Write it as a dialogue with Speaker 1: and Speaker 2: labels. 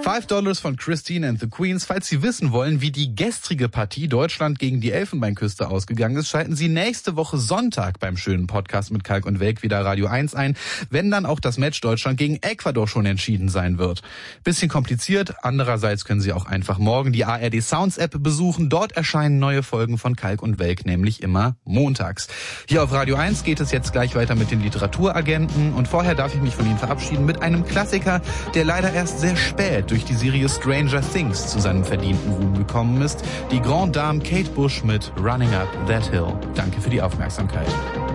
Speaker 1: $5 von Christine and the Queens. Falls Sie wissen wollen, wie die gestrige Partie Deutschland gegen die Elfenbeinküste ausgegangen ist, schalten Sie nächste Woche Sonntag beim schönen Podcast mit Kalk und Welk wieder Radio 1 ein, wenn dann auch das Match Deutschland gegen Ecuador schon entschieden sein wird. Bisschen kompliziert, andererseits können Sie auch einfach morgen die ARD Sounds App besuchen. Dort erscheinen neue Folgen von Kalk und Welk, nämlich immer montags. Hier auf Radio 1 geht es jetzt gleich weiter mit den Literaturagenten und vorher darf ich mich von Ihnen verabschieden mit einem Klassiker, der leider erst sehr spät durch die Serie Stranger Things zu seinem verdienten Ruhm gekommen ist. Die Grande Dame Kate Bush mit Running Up That Hill. Danke für die Aufmerksamkeit.